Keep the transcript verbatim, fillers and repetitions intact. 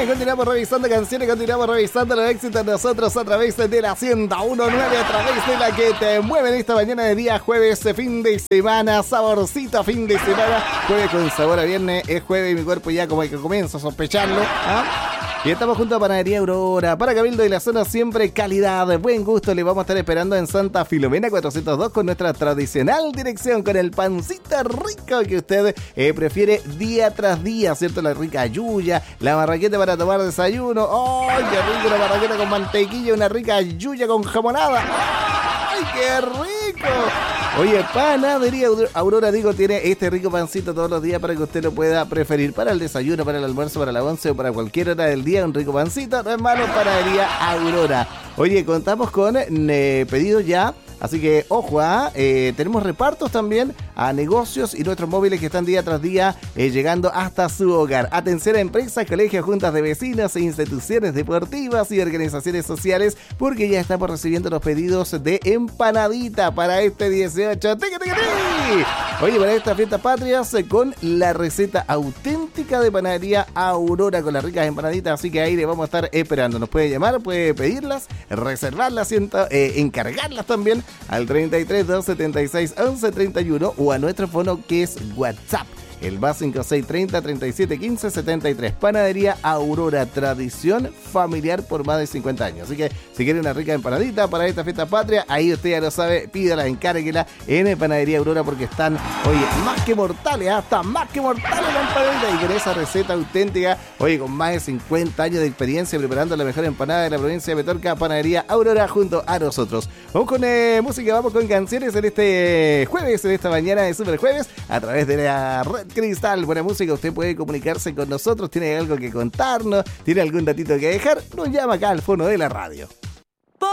continuamos revisando canciones, continuamos revisando los éxitos de nosotros a través de la ciento uno punto nueve, a través de la que te mueven esta mañana de día jueves, fin de semana, saborcito fin de semana, jueves con sabor a viernes, es jueves y mi cuerpo ya como que comienza a sospecharlo, ¿ah? Y estamos junto a Panadería Aurora, para Cabildo y la zona siempre calidad, buen gusto, le vamos a estar esperando en Santa Filomena cuatrocientos dos con nuestra tradicional dirección, con el pancito rico que usted eh, prefiere día tras día, ¿cierto? La rica yuya, la marraqueta para tomar desayuno, ¡ay, qué rico! Una marraqueta con mantequilla, una rica yuya con jamonada, ¡ay, qué rico! Oye, Panadería Aurora, digo, tiene este rico pancito todos los días para que usted lo pueda preferir para el desayuno, para el almuerzo, para la once o para cualquier hora del día. Un rico pancito, no es malo, Panadería Aurora. Oye, contamos con eh, pedidos ya. Así que, ojo, ¿eh? Eh, tenemos repartos también a negocios y nuestros móviles que están día tras día eh, llegando hasta su hogar. Atención a empresas, colegios, juntas de vecinos e instituciones deportivas y organizaciones sociales, porque ya estamos recibiendo los pedidos de empanadita para este dieciocho. ¡Tiqui, tiqui, tiqui! Oye, para estas fiestas patrias eh, con la receta auténtica de Panadería Aurora con las ricas empanaditas, así que ahí le vamos a estar esperando. Nos puede llamar, puede pedirlas, reservarlas, siento, eh, encargarlas también al treinta y tres, dos setenta y seis, once treinta y uno o a nuestro fono que es WhatsApp, el más cinco seis treinta, treinta y siete, quince, setenta y tres. Panadería Aurora, tradición familiar por más de cincuenta años. Así que si quiere una rica empanadita para esta fiesta patria, ahí usted ya lo sabe, pídala, encárguela en Panadería Aurora porque están, oye, más que mortales, hasta más que mortales la empanadita. Y con esa receta auténtica, oye, con más de cincuenta años de experiencia preparando la mejor empanada de la provincia de Petorca, Panadería Aurora junto a nosotros. Vamos con eh, música, vamos con canciones en este jueves, en esta mañana de Super Jueves, a través de la red Cristal. Buena música, usted puede comunicarse con nosotros, tiene algo que contarnos, tiene algún datito que dejar, nos llama acá al fono de la radio.